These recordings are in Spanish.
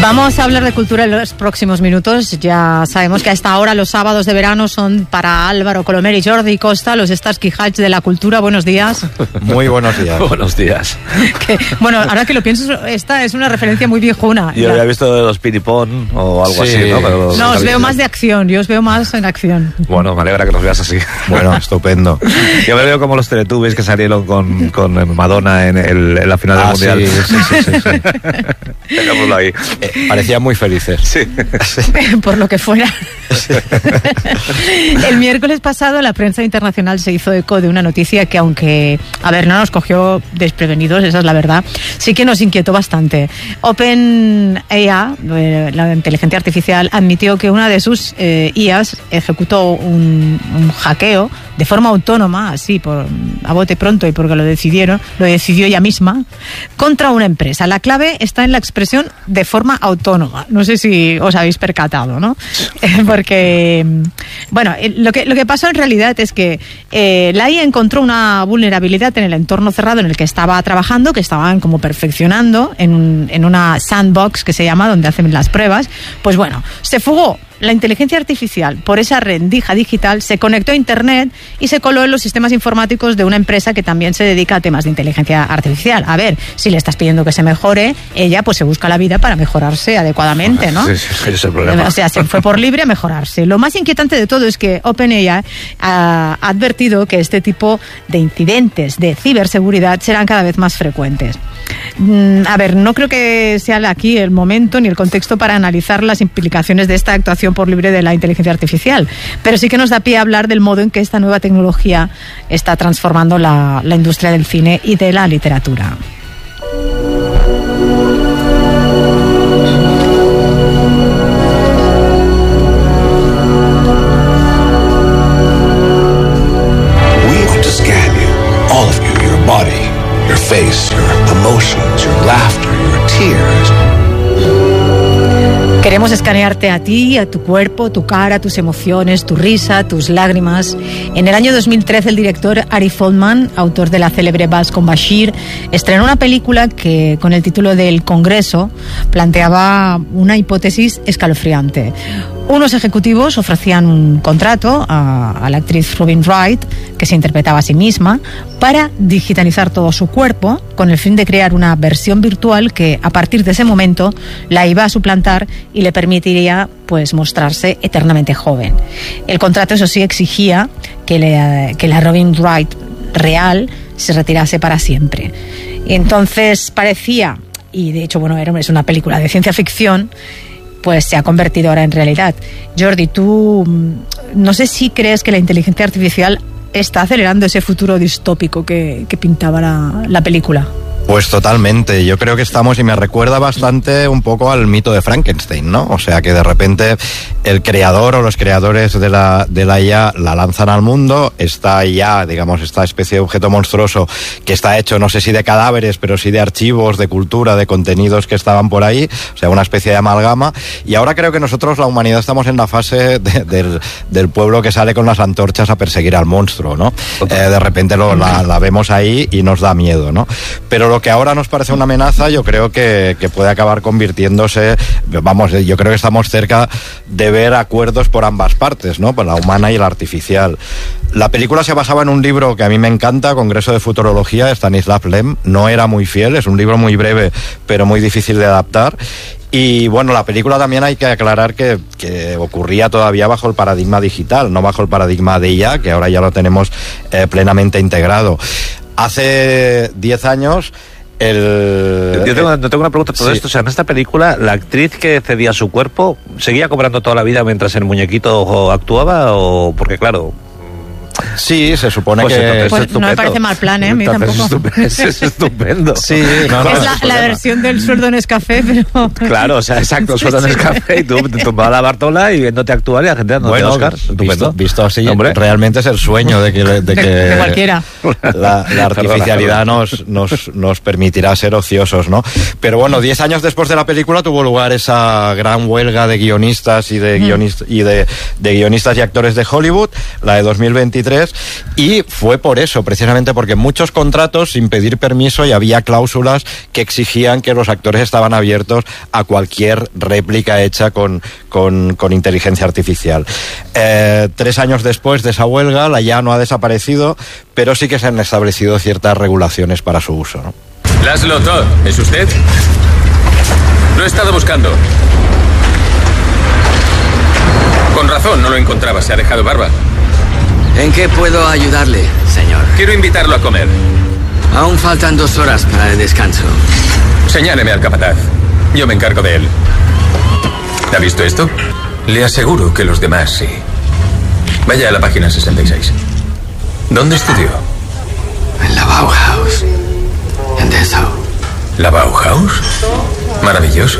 Vamos a hablar de cultura en los próximos minutos. Ya sabemos que a esta hora los sábados de verano son para Álvaro Colomer y Jordi Costa, los Starsky Hutch de la cultura. Buenos días. Muy buenos días. Buenos días. Bueno, ahora que lo pienso, esta es una referencia muy viejuna. Yo había visto de los piripón o algo así, ¿no? Pero no, os veo más de acción, yo os veo más en acción. Bueno, me alegra que nos veas así. Bueno, estupendo. Yo me veo como los Teletubbies que salieron con Madonna en la final del Mundial. Sí. Dejémoslo ahí. Parecían muy felices. Sí. Por lo que fuera. El miércoles pasado la prensa internacional se hizo eco de una noticia que, aunque, no nos cogió desprevenidos, esa es la verdad, sí que nos inquietó bastante. OpenAI, la inteligencia artificial, admitió que una de sus IAs ejecutó un hackeo de forma autónoma, así, a bote pronto y porque lo decidió ella misma, contra una empresa. La clave está en la expresión de forma autónoma. No sé si os habéis percatado, ¿no? Porque, bueno, lo que pasó en realidad es que la IA encontró una vulnerabilidad en el entorno cerrado en el que estaba trabajando, que estaban como perfeccionando en una sandbox que se llama, donde hacen las pruebas. Pues bueno, se fugó la inteligencia artificial por esa rendija digital, se conectó a Internet y se coló en los sistemas informáticos de una empresa que también se dedica a temas de inteligencia artificial. A ver, si le estás pidiendo que se mejore, ella pues se busca la vida para mejorarse adecuadamente, ¿no? Sí, ese es el problema. O sea, se fue por libre a mejorarse. Lo más inquietante de todo es que OpenAI ha advertido que este tipo de incidentes de ciberseguridad serán cada vez más frecuentes. A ver, no creo que sea aquí el momento ni el contexto para analizar las implicaciones de esta actuación por libre de la inteligencia artificial, pero sí que nos da pie a hablar del modo en que esta nueva tecnología está transformando la industria del cine y de la literatura. We want to scan you, all of you, your body, your face, your emotions, your laughter, your tears. Queremos escanearte a ti, a tu cuerpo, tu cara, tus emociones, tu risa, tus lágrimas. En el año 2013, el director Ari Folkman, autor de la célebre Vals con Bashir, estrenó una película que, con el título de El Congreso, planteaba una hipótesis escalofriante. Unos ejecutivos ofrecían un contrato a la actriz Robin Wright, que se interpretaba a sí misma, para digitalizar todo su cuerpo con el fin de crear una versión virtual que, a partir de ese momento, la iba a suplantar y le permitiría pues mostrarse eternamente joven. El contrato, eso sí, exigía que la Robin Wright real se retirase para siempre. Y entonces parecía, y de hecho es una película de ciencia ficción, pues se ha convertido ahora en realidad. Jordi, tú no sé si crees que la inteligencia artificial está acelerando ese futuro distópico que pintaba la película. Pues totalmente, yo creo que estamos, y me recuerda bastante un poco al mito de Frankenstein, ¿no? O sea, que de repente el creador o los creadores de la IA la lanzan al mundo, está ya, digamos, esta especie de objeto monstruoso que está hecho, no sé si de cadáveres, pero sí de archivos, de cultura, de contenidos que estaban por ahí, o sea, una especie de amalgama, y ahora creo que nosotros, la humanidad, estamos en la fase del pueblo que sale con las antorchas a perseguir al monstruo, ¿no? De repente la vemos ahí y nos da miedo, ¿no? Pero lo que ahora nos parece una amenaza, yo creo que puede acabar convirtiéndose, yo creo que estamos cerca de ver acuerdos por ambas partes, ¿no? Por la humana y la artificial. La película se basaba en un libro que a mí me encanta, Congreso de Futurología, de Stanislav Lem. No era muy fiel, es un libro muy breve, pero muy difícil de adaptar. Y bueno, la película también hay que aclarar que ocurría todavía bajo el paradigma digital, no bajo el paradigma de IA, que ahora ya lo tenemos plenamente integrado. Hace 10 años... Yo tengo una pregunta todo esto. O sea, en esta película, ¿la actriz que cedía su cuerpo seguía cobrando toda la vida mientras el muñequito actuaba? O porque, claro... Sí, se supone pues que... Pues no me parece mal plan, a mí tampoco. Es estupendo. Sí, es la versión del sueldo en Nescafé, pero... Claro, o sea, exacto, sueldo en Nescafé y tú te tumbas la Bartola y viéndote actuar y la gente dándote Oscar. Estupendo. Visto así, hombre, realmente es el sueño de que de cualquiera. La artificialidad nos permitirá ser ociosos, ¿no? Pero bueno, 10 años después de la película tuvo lugar esa gran huelga de guionistas y de guionistas y actores de Hollywood, la de 2023, 2023, y fue por eso, precisamente porque en muchos contratos, sin pedir permiso, y había cláusulas que exigían que los actores estaban abiertos a cualquier réplica hecha con inteligencia artificial. 3 años después de esa huelga, la IA no ha desaparecido, pero sí que se han establecido ciertas regulaciones para su uso, ¿no? Laszlo Todd, ¿es usted? Lo he estado buscando. Con razón, no lo encontraba, se ha dejado barba. ¿En qué puedo ayudarle, señor? Quiero invitarlo a comer. Aún faltan 2 horas para el descanso. Señáleme al capataz. Yo me encargo de él. ¿Ha visto esto? Le aseguro que los demás sí. Vaya a la página 66. ¿Dónde estudió? En la Bauhaus. En Dessau. ¿La Bauhaus? Maravilloso.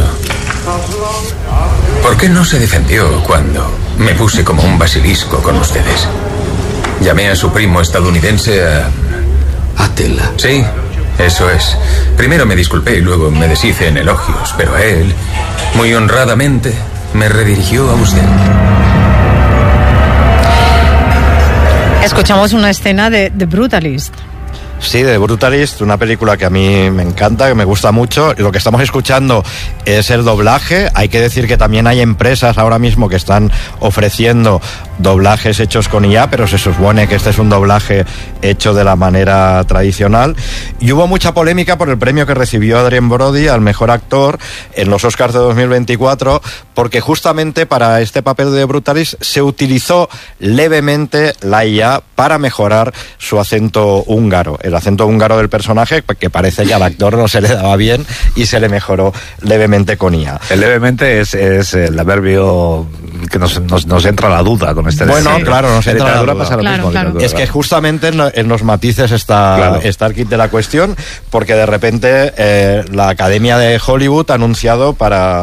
¿Por qué no se defendió cuando me puse como un basilisco con ustedes? Llamé a su primo estadounidense a... Attila. Sí, eso es. Primero me disculpé y luego me deshice en elogios, pero él, muy honradamente, me redirigió a usted. Escuchamos una escena de The Brutalist. Sí, de Brutalist, una película que a mí me encanta, que me gusta mucho. Lo que estamos escuchando es el doblaje. Hay que decir que también hay empresas ahora mismo que están ofreciendo doblajes hechos con IA, pero se supone que este es un doblaje hecho de la manera tradicional. Y hubo mucha polémica por el premio que recibió Adrien Brody al mejor actor en los Oscars de 2024, porque justamente para este papel de Brutalist se utilizó levemente la IA para mejorar su acento húngaro. El acento húngaro del personaje, que parece que al actor no se le daba bien y se le mejoró levemente con IA. El levemente es el adverbio que nos entra la duda con este. Bueno, sí, claro, nos entra la duda. Pasa lo mismo, claro. Es que justamente en los matices está el kit de la cuestión, porque de repente la Academia de Hollywood ha anunciado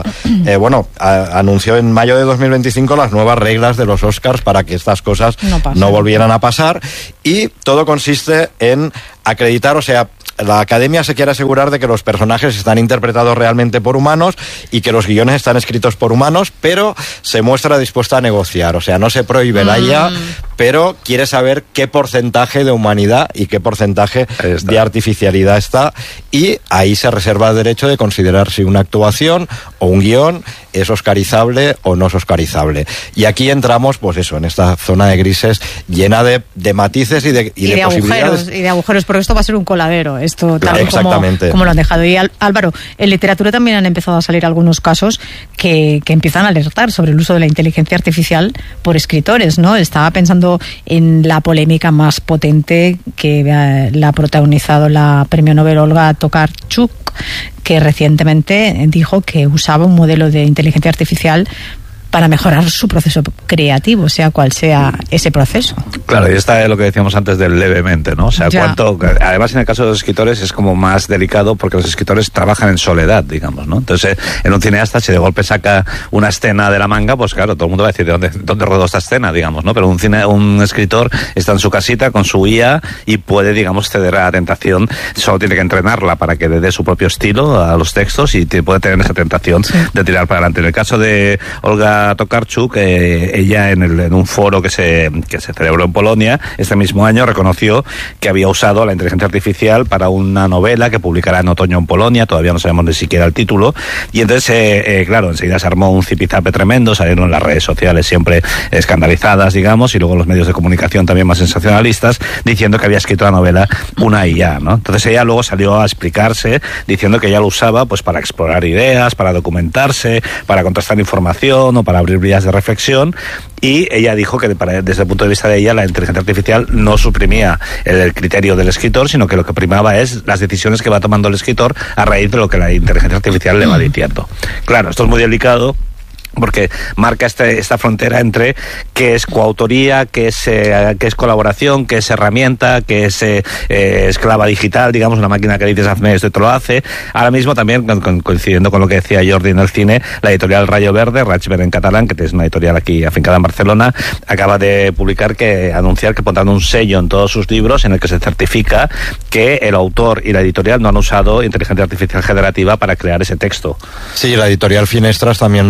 anunció en mayo de 2025 las nuevas reglas de los Oscars para que estas cosas no volvieran a pasar, y todo consiste en acreditar, o sea, la Academia se quiere asegurar de que los personajes están interpretados realmente por humanos y que los guiones están escritos por humanos, pero se muestra dispuesta a negociar. O sea, no se prohíbe la IA, pero quiere saber qué porcentaje de humanidad y qué porcentaje de artificialidad está, y ahí se reserva el derecho de considerar si una actuación o un guión es oscarizable o no es oscarizable. Y aquí entramos, pues eso, en esta zona de grises llena de matices y de posibilidades. Y de agujeros, porque esto va a ser un coladero, esto tal Exactamente. como lo han dejado. Y Álvaro, en literatura también han empezado a salir algunos casos que empiezan a alertar sobre el uso de la inteligencia artificial por escritores, ¿no? Estaba pensando en la polémica más potente que la ha protagonizado la premio Nobel Olga Tokarczuk, que recientemente dijo que usaba un modelo de inteligencia artificial para mejorar su proceso creativo, sea cual sea ese proceso. Claro, y está lo que decíamos antes del levemente, ¿no? O sea, además en el caso de los escritores es como más delicado, porque los escritores trabajan en soledad, digamos, ¿no? Entonces, en un cineasta, si de golpe saca una escena de la manga, pues claro, todo el mundo va a decir ¿dónde rodó esta escena, digamos, ¿no? Pero un escritor está en su casita con su IA y puede, digamos, ceder a la tentación, solo tiene que entrenarla para que le dé su propio estilo a los textos y puede tener esa tentación de tirar para adelante. En el caso de Olga Tokarczuk, ella en un foro que se celebró en Polonia este mismo año reconoció que había usado la inteligencia artificial para una novela que publicará en otoño en Polonia, todavía no sabemos ni siquiera el título, y entonces claro, enseguida se armó un zipizape tremendo, salieron en las redes sociales siempre escandalizadas, digamos, y luego los medios de comunicación también más sensacionalistas, diciendo que había escrito la novela una IA, ¿no? Entonces ella luego salió a explicarse diciendo que ella lo usaba pues para explorar ideas, para documentarse, para contrastar información o para abrir vías de reflexión, y ella dijo que desde el punto de vista de ella la inteligencia artificial no suprimía el criterio del escritor, sino que lo que primaba es las decisiones que va tomando el escritor a raíz de lo que la inteligencia artificial le va diciendo. Claro, esto es muy delicado, porque marca esta frontera entre qué es coautoría, qué es colaboración, qué es herramienta, qué es esclava digital, digamos, una máquina que dices hazme esto y te lo hace. Ahora mismo también, coincidiendo con lo que decía Jordi en el cine, la editorial Rayo Verde, Raig en catalán, que es una editorial aquí afincada en Barcelona, acaba de anunciar que pondrán un sello en todos sus libros en el que se certifica que el autor y la editorial no han usado inteligencia artificial generativa para crear ese texto. Sí, la editorial Finestras también lo acaba de hacer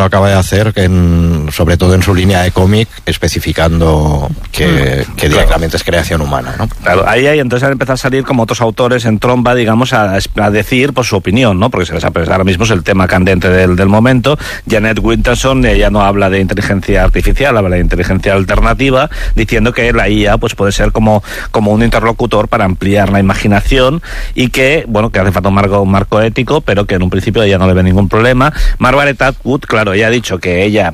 hacer, sobre todo en su línea de cómic, especificando que directamente es creación humana, ¿no? Claro, ahí entonces han empezado a salir como otros autores en tromba, digamos, a decir pues su opinión, ¿no? Porque se les ahora mismo es el tema candente del momento. Janet Winterson, ella no habla de inteligencia artificial, habla de inteligencia alternativa, diciendo que la IA pues puede ser como un interlocutor para ampliar la imaginación y que, bueno, que hace falta un marco ético, pero que en un principio ella no le ve ningún problema. Margaret Atwood, claro, ella ha dicho que ella,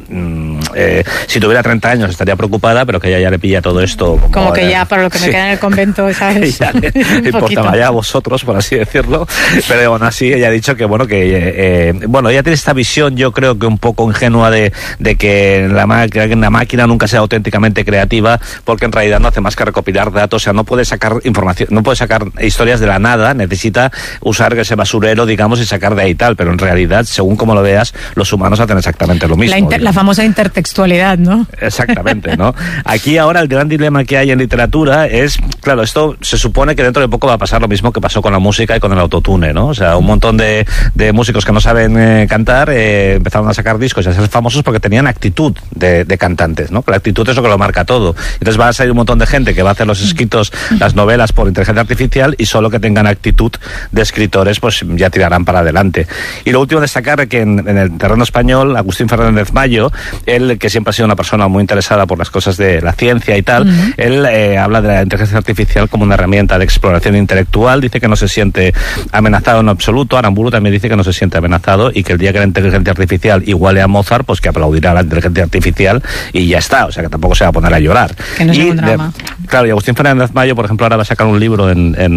si tuviera 30 años estaría preocupada, pero que ella ya le pilla todo esto. Como que ya, para lo que me queda en el convento, ¿sabes? Ya le importa vaya a vosotros, por así decirlo. Pero aún así, ella ha dicho que, bueno, ella tiene esta visión, yo creo que un poco ingenua de que la máquina nunca sea auténticamente creativa, porque en realidad no hace más que recopilar datos, o sea, no puede sacar información, no puede sacar historias de la nada, necesita usar ese basurero, digamos, y sacar de ahí tal, pero en realidad, según como lo veas, los humanos hacen exactamente lo mismo. La famosa intertextualidad, ¿no? Exactamente, ¿no? Aquí ahora el gran dilema que hay en literatura es, claro, esto se supone que dentro de poco va a pasar lo mismo que pasó con la música y con el autotune, ¿no? O sea, un montón de músicos que no saben cantar empezaron a sacar discos y a ser famosos porque tenían actitud de cantantes, ¿no? La actitud es lo que lo marca todo. Entonces va a salir un montón de gente que va a hacer los escritos, las novelas por inteligencia artificial, y solo que tengan actitud de escritores pues ya tirarán para adelante. Y lo último destacar que en el terreno español, Agustín Fernández Mayo, él que siempre ha sido una persona muy interesada por las cosas de la ciencia y tal, él habla de la inteligencia artificial como una herramienta de exploración intelectual, dice que no se siente amenazado en absoluto. Aramburu también dice que no se siente amenazado y que el día que la inteligencia artificial iguale a Mozart, pues que aplaudirá a la inteligencia artificial y ya está, o sea que tampoco se va a poner a llorar. Que no es un drama. Claro, y Agustín Fernández Mayo, por ejemplo, ahora va a sacar un libro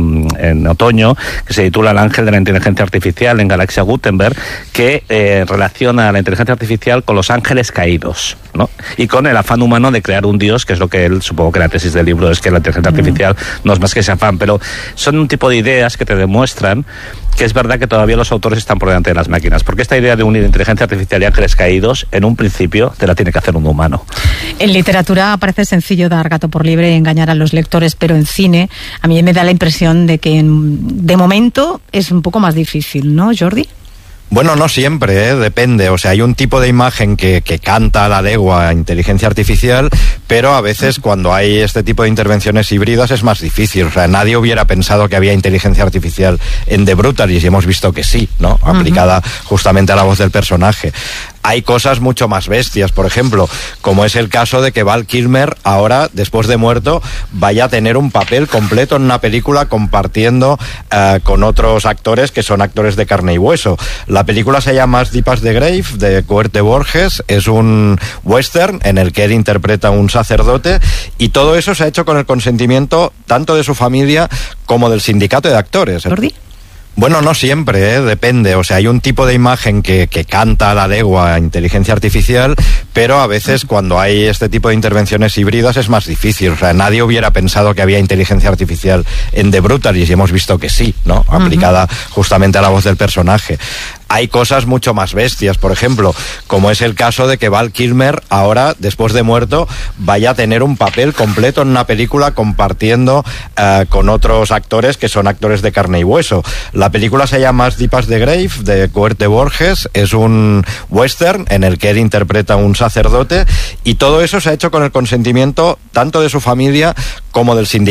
en otoño que se titula El ángel de la inteligencia artificial en Galaxia Gutenberg, que relaciona la inteligencia artificial con los ángeles caídos, ¿no? Y con el afán humano de crear un dios, que es lo que él, supongo que la tesis del libro es que la inteligencia artificial no es más que ese afán, pero son un tipo de ideas que te demuestran que es verdad que todavía los autores están por delante de las máquinas, porque esta idea de unir inteligencia artificial y ángeles caídos, en un principio, te la tiene que hacer un humano. En literatura parece sencillo dar gato por liebre y engañar a los lectores, pero en cine a mí me da la impresión de que de momento es un poco más difícil, ¿no, Jordi? Bueno, no siempre, depende. O sea, hay un tipo de imagen que canta a la legua inteligencia artificial, pero a veces cuando hay este tipo de intervenciones híbridas es más difícil. O sea, nadie hubiera pensado que había inteligencia artificial en The Brutalist y hemos visto que sí, ¿no? Aplicada justamente a la voz del personaje. Hay cosas mucho más bestias, por ejemplo, como es el caso de que Val Kilmer ahora, después de muerto, vaya a tener un papel completo en una película compartiendo con otros actores que son actores de carne y hueso. La película se llama As Deep as the Grave, de Coerte Borges, es un western en el que él interpreta a un sacerdote, y todo eso se ha hecho con el consentimiento tanto de su familia como del sindicato de actores. ¿Jordi? Bueno, no siempre, depende. O sea, hay un tipo de imagen que canta a la legua inteligencia artificial, pero a veces cuando hay este tipo de intervenciones híbridas es más difícil. O sea, nadie hubiera pensado que había inteligencia artificial en The Brutalist y hemos visto que sí, ¿no? Aplicada justamente a la voz del personaje. Hay cosas mucho más bestias, por ejemplo, como es el caso de que Val Kilmer ahora, después de muerto, vaya a tener un papel completo en una película compartiendo con otros actores que son actores de carne y hueso. La película se llama As Deep as the Grave, de Coerte Borges, es un western en el que él interpreta a un sacerdote, y todo eso se ha hecho con el consentimiento tanto de su familia como del sindicato